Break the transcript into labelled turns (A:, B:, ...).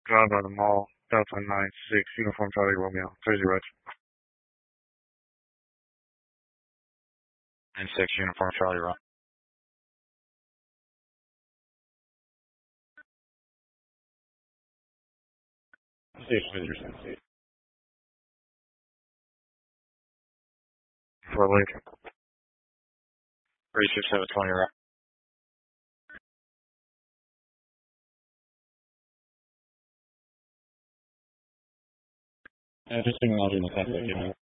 A: Drive by the mall, Delta 96, Uniform Charlie Romeo, Jersey Red. 96, Uniform Charlie Romeo. Station visitors. For late. 36720 right. Just acknowledging the suspect.